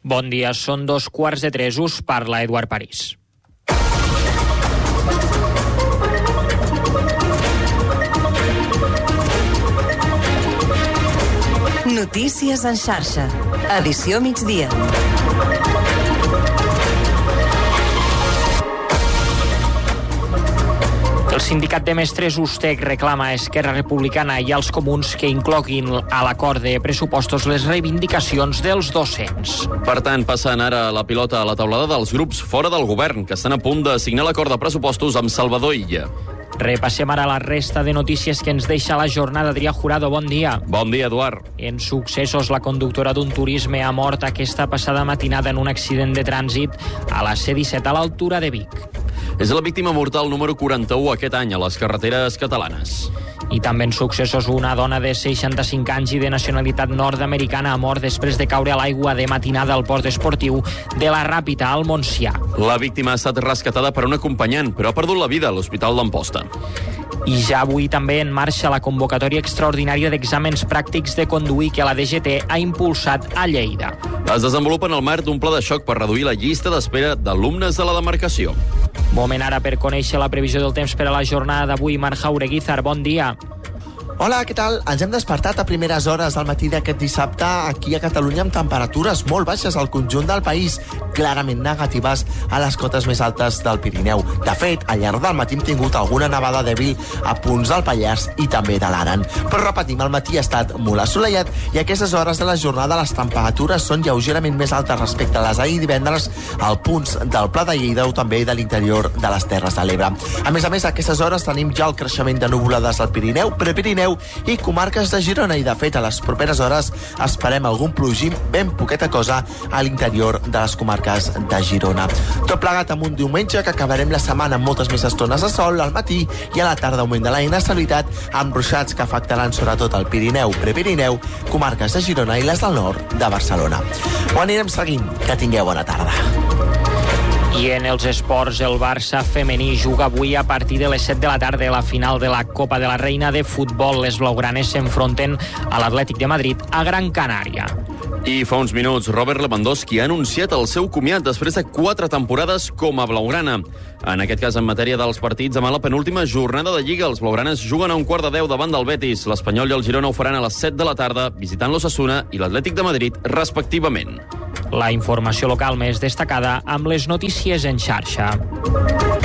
Bon dia, són 2:15. Us parla Eduard París. Notícies en xarxa. Edició migdia. El sindicat de mestres USTEC reclama a Esquerra Republicana i als comuns que incloguin a l'acord de pressupostos les reivindicacions dels docents. Per tant, passen ara la pilota a la taulada dels grups fora del govern, que estan a punt de signar l'acord de pressupostos amb Salvador Illa. Repassem ara la resta de notícies que ens deixa la jornada. Adrià Jurado, bon dia. Bon dia, Eduard. En successos, la conductora d'un turisme ha mort aquesta passada matinada en un accident de trànsit a la C-17 a l'altura de Vic. És la víctima mortal número 41 aquest any a les carreteres catalanes. I també en successos, una dona de 65 anys i de nacionalitat nord-americana ha mort després de caure a l'aigua de matinada al port esportiu de la Ràpita, al Montsià. La víctima ha estat rescatada per un acompanyant, però ha perdut la vida a l'Hospital d'Amposta. I ja avui també en marxa la convocatòria extraordinària d'exàmens pràctics de conduir que la DGT ha impulsat a Lleida. Es desenvolupa en el marc d'un pla de xoc per reduir la llista d'espera d'alumnes de la demarcació. Moment ara per conèixer la previsió del temps per a la jornada d'avui. Marc Jaureguizar, bon dia. Hola, què tal? Ens hem despertat a primeres hores del matí d'aquest dissabte aquí a Catalunya amb temperatures molt baixes al conjunt del país, clarament negatives a les cotes més altes del Pirineu. De fet, al llarg del matí hem tingut alguna nevada dèbil a punts del Pallars i també de l'Aran. Però repetim, el matí ha estat molt assolellat i a aquestes hores de la jornada les temperatures són lleugerament més altes respecte a les ahir divendres al punts del Pla de Lleida o també de l'interior de les Terres de l'Ebre. A més, a aquestes hores tenim ja el creixement de nuvolades al Pirineu, Prepirineu i comarques de Girona i, de fet, a les properes hores esperem algun plogim ben poqueta cosa a l'interior de les comarques de Girona. Tot plegat amb un diumenge que acabarem la setmana amb moltes més estones de sol al matí i a la tarda augment de la inestabilitat amb ruixats que afectaran sobretot el Pirineu, Prepirineu, comarques de Girona i les del nord de Barcelona. Ho anirem seguint. Que tingueu bona tarda. I en els esports, el Barça femení juga avui a partir de les 7 de la tarda a la final de la Copa de la Reina de futbol. Les blaugranes s'enfronten a l'Atlètic de Madrid a Gran Canària. I fa uns minuts, Robert Lewandowski ha anunciat el seu comiat després de 4 temporades com a blaugrana. En aquest cas, en matèria dels partits, demà la penúltima jornada de Lliga. Els blaugranes juguen a 9:45 davant del Betis. L'Espanyol i el Girona ho faran a les 7 de la tarda, visitant l'Osasuna i l'Atlètic de Madrid, respectivament. La informació local més destacada amb les notícies en xarxa.